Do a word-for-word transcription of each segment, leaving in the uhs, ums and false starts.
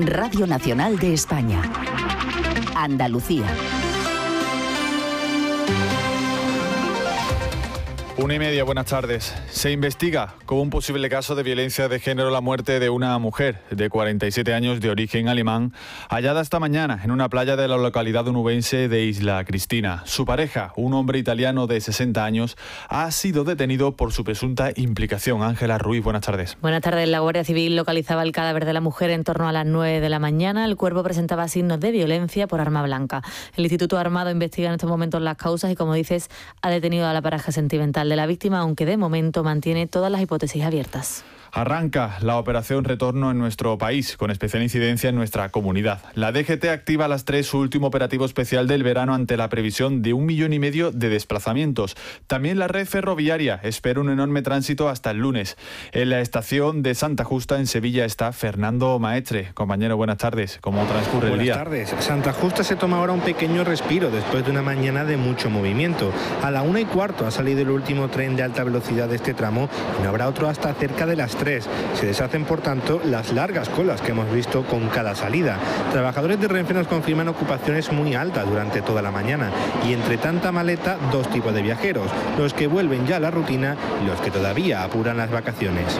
Radio Nacional de España. Andalucía. Una y media, buenas tardes. Se investiga como un posible caso de violencia de género la muerte de una mujer de cuarenta y siete años de origen alemán, hallada esta mañana en una playa de la localidad onubense de Isla Cristina. Su pareja, un hombre italiano de sesenta años, ha sido detenido por su presunta implicación. Ángela Ruiz, buenas tardes. Buenas tardes. La Guardia Civil localizaba el cadáver de la mujer en torno a las nueve de la mañana. El cuerpo presentaba signos de violencia por arma blanca. El Instituto Armado investiga en estos momentos las causas y, como dices, ha detenido a la pareja sentimental de la víctima, aunque de momento mantiene todas las hipótesis abiertas. Arranca la operación Retorno en nuestro país, con especial incidencia en nuestra comunidad. La D G T activa a las tres su último operativo especial del verano ante la previsión de un millón y medio de desplazamientos. También la red ferroviaria espera un enorme tránsito hasta el lunes. En la estación de Santa Justa, en Sevilla, está Fernando Maestre. Compañero, buenas tardes. ¿Cómo transcurre el día? Buenas tardes. Santa Justa se toma ahora un pequeño respiro después de una mañana de mucho movimiento. A la una y cuarto ha salido el último tren de alta velocidad de este tramo y no habrá otro hasta cerca de las tres. Se deshacen, por tanto, las largas colas que hemos visto con cada salida. Trabajadores de Renfe nos confirman ocupaciones muy altas durante toda la mañana y entre tanta maleta, dos tipos de viajeros, los que vuelven ya a la rutina y los que todavía apuran las vacaciones.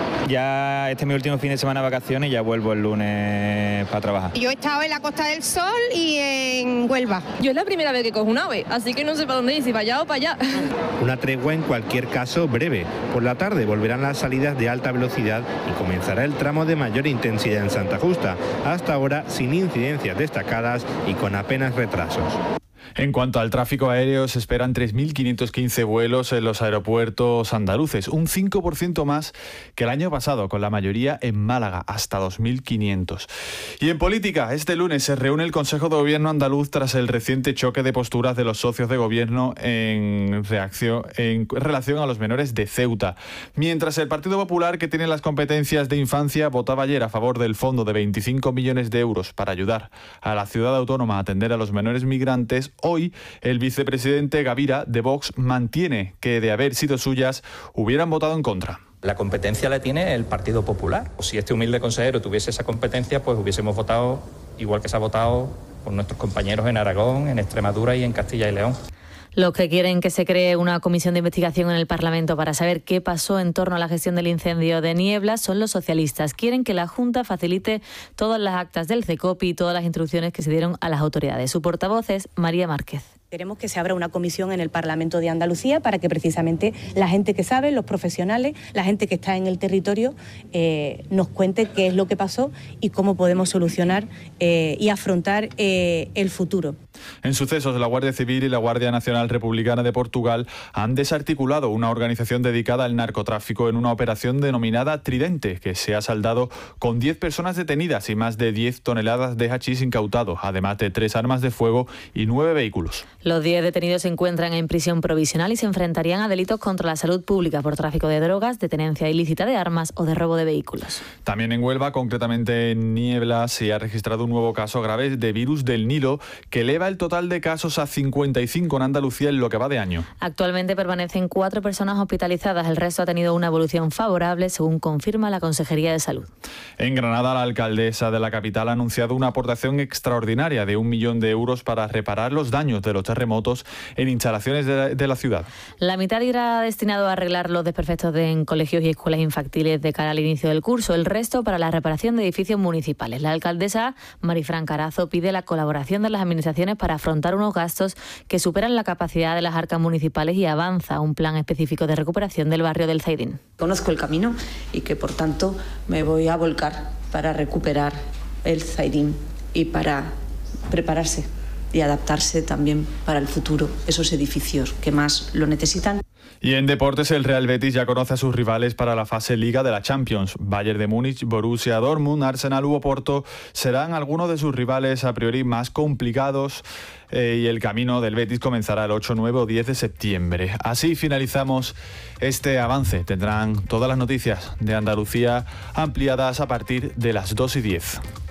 Ya este es mi último fin de semana de vacaciones y ya vuelvo el lunes para trabajar. Yo he estado en la Costa del Sol y en Huelva. Yo es la primera vez que cojo un ave, así que no sé para dónde ir, si para allá o para allá. Una tregua en cualquier caso breve. Por la tarde volverán las salidas de alta velocidad y comenzará el tramo de mayor intensidad en Santa Justa, hasta ahora sin incidencias destacadas y con apenas retrasos. En cuanto al tráfico aéreo, se esperan tres mil quinientos quince vuelos en los aeropuertos andaluces, un cinco por ciento más que el año pasado, con la mayoría en Málaga, hasta dos mil quinientos. Y en política, este lunes se reúne el Consejo de Gobierno andaluz tras el reciente choque de posturas de los socios de gobierno en, reacción, en relación a los menores de Ceuta. Mientras el Partido Popular, que tiene las competencias de infancia, votaba ayer a favor del fondo de veinticinco millones de euros para ayudar a la ciudad autónoma a atender a los menores migrantes, hoy el vicepresidente Gavira de Vox mantiene que, de haber sido suyas, hubieran votado en contra. La competencia la tiene el Partido Popular. Si este humilde consejero tuviese esa competencia, pues hubiésemos votado igual que se ha votado por nuestros compañeros en Aragón, en Extremadura y en Castilla y León. Los que quieren que se cree una comisión de investigación en el Parlamento para saber qué pasó en torno a la gestión del incendio de Niebla son los socialistas. Quieren que la Junta facilite todas las actas del CECOPI y todas las instrucciones que se dieron a las autoridades. Su portavoz es María Márquez. Queremos que se abra una comisión en el Parlamento de Andalucía para que precisamente la gente que sabe, los profesionales, la gente que está en el territorio, eh, nos cuente qué es lo que pasó y cómo podemos solucionar eh, y afrontar eh, el futuro. En sucesos, la Guardia Civil y la Guardia Nacional Republicana de Portugal han desarticulado una organización dedicada al narcotráfico en una operación denominada Tridente, que se ha saldado con diez personas detenidas y más de diez toneladas de hachís incautado, además de tres armas de fuego y nueve vehículos. Los diez detenidos se encuentran en prisión provisional y se enfrentarían a delitos contra la salud pública por tráfico de drogas, de tenencia ilícita de armas o de robo de vehículos. También en Huelva, concretamente en Niebla, se ha registrado un nuevo caso grave de virus del Nilo que eleva el total de casos a cincuenta y cinco en Andalucía en lo que va de año. Actualmente permanecen cuatro personas hospitalizadas. El resto ha tenido una evolución favorable, según confirma la Consejería de Salud. En Granada, la alcaldesa de la capital ha anunciado una aportación extraordinaria de un millón de euros para reparar los daños de los terremotos en instalaciones de la, de la ciudad. La mitad irá destinado a arreglar los desperfectos de, en colegios y escuelas infantiles de cara al inicio del curso, el resto para la reparación de edificios municipales. La alcaldesa Marifran Carazo pide la colaboración de las administraciones para afrontar unos gastos que superan la capacidad de las arcas municipales y avanza un plan específico de recuperación del barrio del Zaidín. Conozco el camino y que, por tanto, me voy a volcar para recuperar el Zaidín y para prepararse y adaptarse también para el futuro, esos edificios que más lo necesitan. Y en deportes, el Real Betis ya conoce a sus rivales para la fase Liga de la Champions. Bayern de Múnich, Borussia Dortmund, Arsenal u Oporto serán algunos de sus rivales a priori más complicados eh, y el camino del Betis comenzará el ocho, nueve o diez de septiembre. Así finalizamos este avance. Tendrán todas las noticias de Andalucía ampliadas a partir de las dos y diez.